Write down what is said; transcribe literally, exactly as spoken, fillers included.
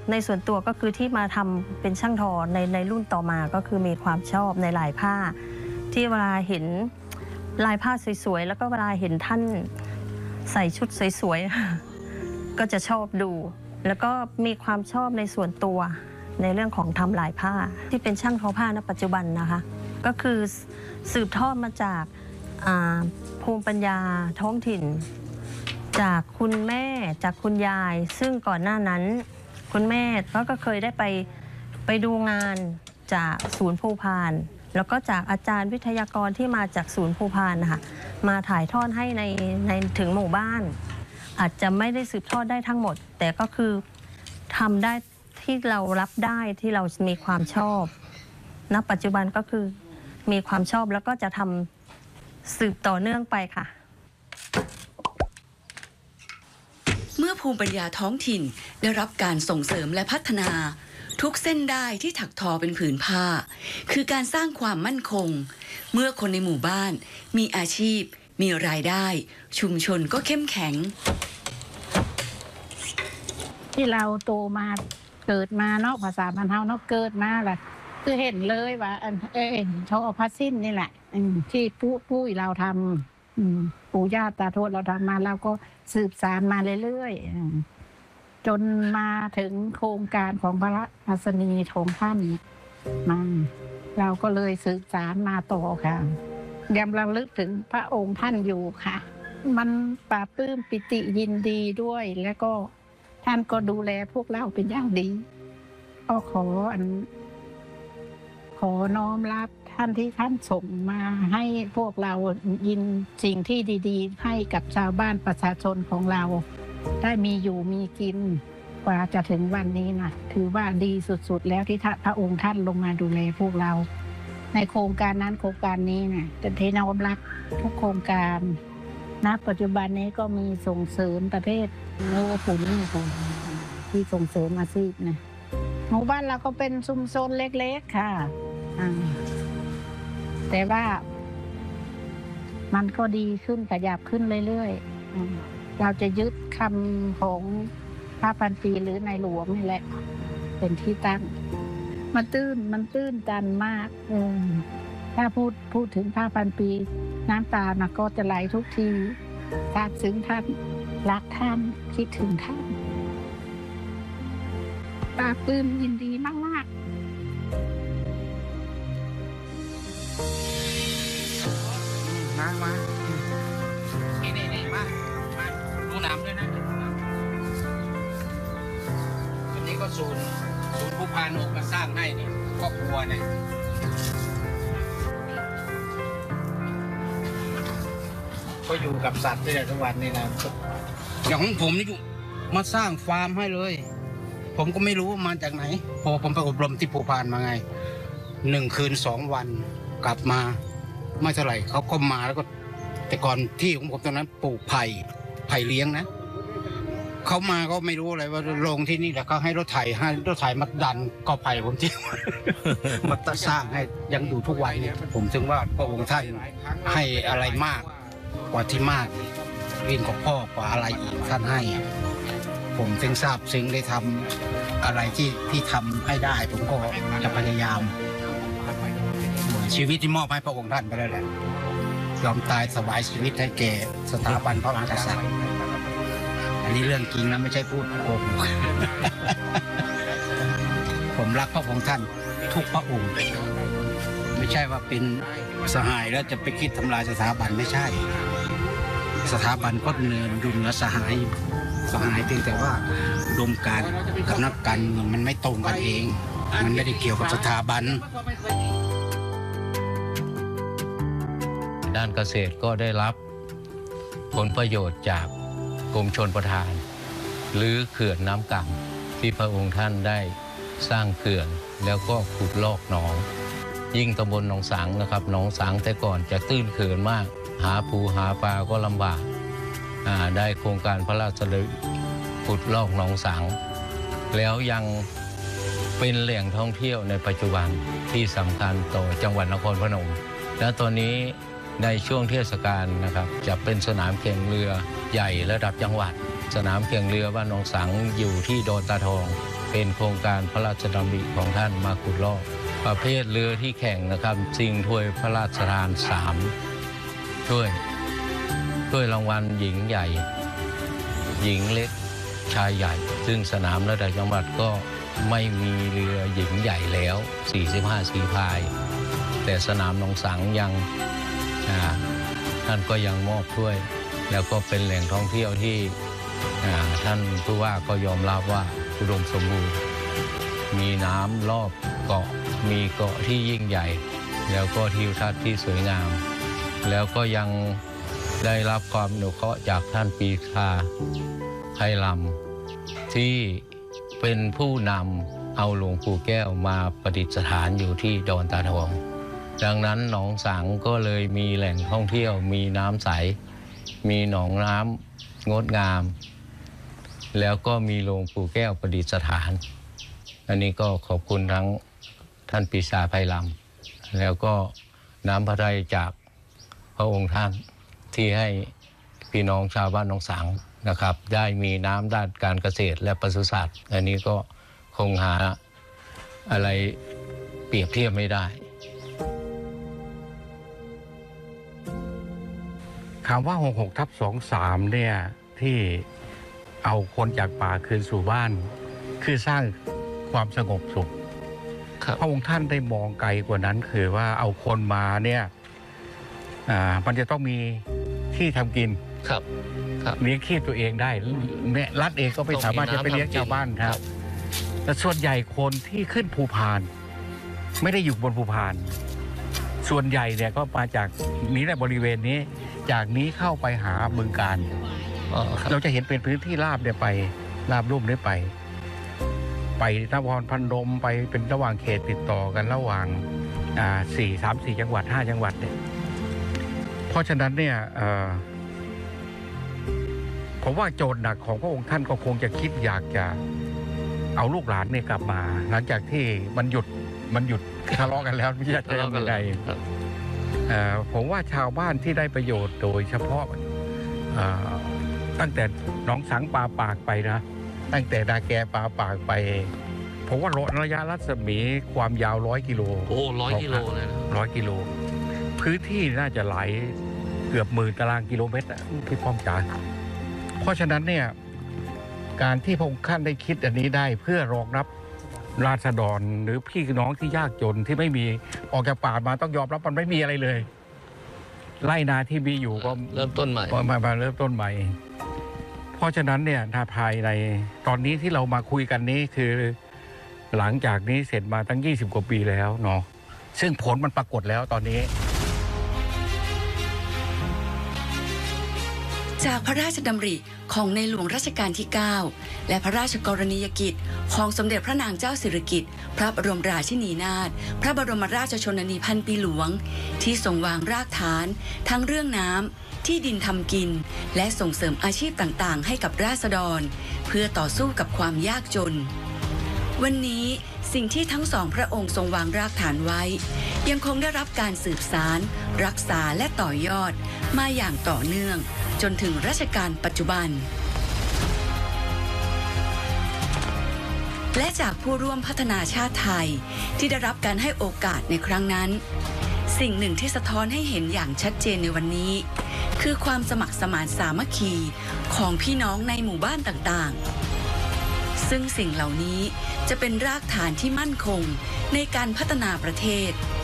ในส่วนตัวก็คือที่มาทำเป็นช่างทอในในรุ่นต่อมาก็คือมีความชอบในลายผ้าที่เวลาเห็นลายผ้าสวยๆแล้วก็เวลาเห็นท่านใส่ชุดสวยๆก็จะชอบดูแล้วก็มีความชอบในส่วนตัวในเรื่องของทำลายผ้าที่เป็นช่างทอผ้าณปัจจุบันนะคะก็คือสืบทอดมาจากภูมิปัญญาท้องถิ่นจากคุณแม่จากคุณยายซึ่งก่อนหน้านั้นคุณแม่ก็เคยได้ไปไปดูงานจากศูนย์ภูพานแล้วก็จากอาจารย์วิทยากรที่มาจากศูนย์ภูพานนะคะมาถ่ายทอดให้ในในถึงหมู่บ้านอาจจะไม่ได้สืบทอดได้ทั้งหมดแต่ก็คือทำได้ที่เรารับได้ที่เรามีความชอบณปัจจุบันก็คือมีความชอบแล้วก็จะทำสืบต่อเนื่องไปค่ะเมื่อภูมิปัญญาท้องถิ่นได้รับการส่งเสริมและพัฒนาทุกเส้นได้ที่ถักทอเป็นผืนผ้าคือการสร้างความมั่นคงเมื่อคนในหมู่บ้านมีอาชีพมีรายได้ชุมชนก็เข้มแข็งที่เราโตมาเกิดมาเนาะภาษาบ้านเฮาเนาะเกิดมาแหละคือเห็นเลยว่าเอ็นทอผ้าสิ้นนี่แหละที่ปู่ปู่เราทำปู่ย่าตาทวดเราทำมาเราก็สืบสานมาเรื่อยๆจนมาถึงโครงการของพระอัศนีของท่านมาเราก็เลยสืบสานมาต่อค่ะยังระลึกถึงพระองค์ท่านอยู่ค่ะมันปลาปลื้มปิติยินดีด้วยแล้วก็ท่านก็ดูแลพวกเราเป็นอย่างดีก็ขออันขอน้อมรับท่านที่ท่านส่งมาให้พวกเรายินสิ่งที่ดีๆให้กับชาวบ้านประชาชนของเราได้มีอยู่มีกินกว่าจะถึงวันนี้นะถือว่าดีสุดๆแล้วที่พระองค์ท่านลงมาดูแลพวกเราในโครงการนั้นโครงการนี้นะจะเทน้อมรับทุกโครงการณปัจจุบันนี้ก็มีส่งเสริมประเภทโน้ตปุ่นนี่ค่ะที่ส่งเสริมอาชีพนะหมู่บ้านเราก็เป็นชุมชนเล็กๆค่ะแต่ว่ามันก็ดีขึ้นขยับขึ้นเรื่อยๆเราจะยึดคำของพระพันปีหรือในหลวงนี่แหละเป็นที่ตั้งมันตื้นมันตื้นตันมากถ้าพูดพูดถึงพระพันปีน้ำตานะก็จะไหลทุกทีซาบซึ้งท่านรักท่านคิดถึงท่านปลาปลื้มยินดีมากๆมามานี่นี่นี่มามาดูน้ำด้วยนะอันนี้ก็ศูนย์ศูนย์ภูพานออกมาสร้างให้นี่ครอบครัวเนี่ยก็อยู่กับสัตว์ได้ทุกวันนี่นะอย่างของผมนี่มาสร้างฟาร์มให้เลยผมก็ไม่รู้ว่ามาจากไหนพอผมไปอบรมที่ภูพานมาไงหนึ่งคืนสองวันกลับมาไม่เท่าไหร่เขาก็มาแล้วก็แต่ก่อนที่ของผมตอนนั้นปลูกไผ่ไผ่เลี้ยงนะเขามาก็ไม่รู้อะไรว่าลงที่นี่แหละเขาให้รถไถให้รถไถมาดันก็ไผ่ผมจริงมาสร้างให้ยังอยู่ทุกวัยเนี่ยผมถึงว่าพระองค์ท่านให้อะไรมากกว่าที่มากยิ่งกว่าพ่อกว่าอะไรอีกท่านให้ผมถึงทราบซึ้งได้ทำอะไรที่ที่ทำให้ได้ผมก็จะพยายามชีวิตที่มอบให้พระองค์ท่านไปแล้วแหละยอมตายถวายชีวิตให้แก่สถาบันพระมหากษัตริย์อันนี้เรื่องจริงนะไม่ใช่พูดโกหกผมรักพระองค์ท่านทุกพระองค์ไม่ใช่ว่าเป็นสหายแล้วจะไปคิดทำลายสถาบันไม่ใช่สถาบันก็เนินอยู่เหนือสหายสหายเพียงแต่ว่าอุดมการณ์กับนักการเมืองมันไม่ตรงกันเองมันไม่ได้เกี่ยวกับสถาบันด้านเกษตรก็ได้รับผลประโยชน์จากกรมชลประทานหรือเขื่อนน้ำก่ำที่พระองค์ท่านได้สร้างเขื่อนแล้วก็ขุดลอกหนองยิ่งตำบลหนองสังนะครับหนองสังแต่ก่อนจะตื้นเขื่อนมากหาปูหาปลาก็ลำบากได้โครงการพระราชดำริขุดลอกหนองสังแล้วยังเป็นแหล่งท่องเที่ยวในปัจจุบันที่สำคัญต่อจังหวัดนครพนมและตอนนี้ในช่วงเทศกาลนะครับจะเป็นสนามแข่งเรือใหญ่ระดับจังหวัดสนามแข่งเรือบ้านหนองสังอยู่ที่โดนตาทองเป็นโครงการพระราชดำริของท่านมาขุดลอกประเภทเรือที่แข่งนะครับชิงถ้วยพระราชทานสามถ้วยถ้วยรางวัลหญิงใหญ่หญิงเล็กชายใหญ่ซึ่งสนามระดับจังหวัดก็ไม่มีเรือหญิงใหญ่แล้วสี่สิบห้าสีพายแต่สนามหนองสังยังท่านก็ยังมอบถ้วยแล้วก็เป็นแหล่งท่องเที่ยวที่ท่านผู้ว่าก็ยอมรับว่าอุดมสมบูรณ์มีน้ำรอบเกาะมีเกาะที่ยิ่งใหญ่แล้วก็ทิวทัศน์ที่สวยงามแล้วก็ยังได้รับความอนุเคราะห์จากท่านปรีชาไพลำที่เป็นผู้นำเอาหลวงปู่แก้วมาประดิษฐานอยู่ที่ดอนตาทองดังนั้นหนองสังก็เลยมีแหล่งท่องเที่ยวมีน้ำใสมีหนองน้ำงดงามแล้วก็มีหลวงปู่แก้วประดิษฐานอันนี้ก็ขอบคุณทั้งท่านปรีชาไพลำแล้วก็น้ำพระทัยจากพระองค์ท่านที่ให้พี่น้องชาวบ้านหนองสังนะครับได้มีน้ำด้านการเกษตรและปศุสัตว์อันนี้ก็คงหาอะไรเปรียบเทียบไม่ได้คำว่าหกสิบหกทับสองสามเนี่ยที่เอาคนจากป่าคืนสู่บ้านคือสร้างความสงบสุขพระองค์ท่านได้มองไกลกว่านั้นคือว่าเอาคนมาเนี่ยอ่ามันจะต้องมีที่ทำกินครับเลี้ยงชีพตัวเองได้เนี่ยรัฐเองก็ไม่สามารถจะไปเลี้ยงชาวบ้านครับแต่ส่วนใหญ่คนที่ขึ้นภูพานไม่ได้อยู่บนภูพานส่วนใหญ่เนี่ยก็มาจากนี้แหละบริเวณนี้จากนี้เข้าไปหาบึงกาฬเราจะเห็นเป็นพื้นที่ราบเนี่ยไปราบรุ่มเนี่ยไปไปนครพนมไปเป็นระหว่างเขตติดต่อกันระหว่างอ่าสี่สามสี่จังหวัดห้าจังหวัดเนี่ยเพราะฉะนั้นเนี่ยผมว่าโจทย์หนักของพระองค์ท่านก็คงจะคิดอยากจะเอาลูกหลานเนี่ยกลับมาหลังจากที่มันหยุดมันหยุดทะเลาะกันแล้วไม่ใช่จะทำยังไงผมว่าชาวบ้านที่ได้ประโยชน์โดยเฉพาะตั้งแต่หนองสังปาปากไปนะตั้งแต่นาแกปาปากไปผมว่าระยะรัศมีความยาวร้อยกิโลโอ้ร้อยกิโลเลยนะร้อยกิโลพื้นที่น่าจะหลายเกือบหมื่นตารางกิโลเมตรอ่ะพี่ป้อมจ๋าเพราะฉะนั้นเนี่ยการที่พระองค์ท่านได้คิดอันนี้ได้เพื่อรองรับราษฎรหรือพี่น้องที่ยากจนที่ไม่มีออกจากป่ามาต้องยอมรับมันไม่มีอะไรเลยไร่นาที่มีอยู่ก็เริ่มต้นใหม่มามาเริ่มต้นใหม่เพราะฉะนั้นเนี่ยถ้าภายในตอนนี้ที่เรามาคุยกันนี้คือหลังจากนี้เสร็จมาตั้งยี่สิบกว่าปีแล้วเนาะซึ่งผลมันปรากฏแล้วตอนนี้จากพระราชดำริของในหลวงรัชกาลที่เก้าและพระราชกรณียกิจของสมเด็จพระนางเจ้าสิริกิติ์พระบรมราชินีนาถพระบรมราชชนนีพันปีหลวงที่ทรงวางรากฐานทั้งเรื่องน้ำที่ดินทำกินและส่งเสริมอาชีพต่างๆให้กับราษฎรเพื่อต่อสู้กับความยากจนวันนี้สิ่งที่ทั้งสองพระองค์ทรงวางรากฐานไว้ยังคงได้รับการสืบสานรักษาและต่อยอดมาอย่างต่อเนื่องจนถึงรัชกาลปัจจุบันและจากผู้ร่วมพัฒนาชาติไทยที่ได้รับการให้โอกาสในครั้งนั้นสิ่งหนึ่งที่สะท้อนให้เห็นอย่างชัดเจนในวันนี้คือความสมัครสมานสามัคคีของพี่น้องในหมู่บ้านต่างๆซึ่งสิ่งเหล่านี้จะเป็นรากฐานที่มั่นคงในการพัฒนาประเทศ